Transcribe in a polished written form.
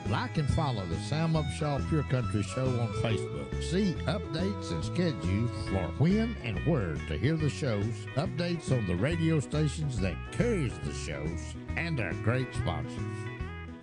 Like and follow the Sam Upshaw Pure Country Show on Facebook. See updates and schedules for when and where to hear the shows, updates on the radio stations that carries the shows, and our great sponsors.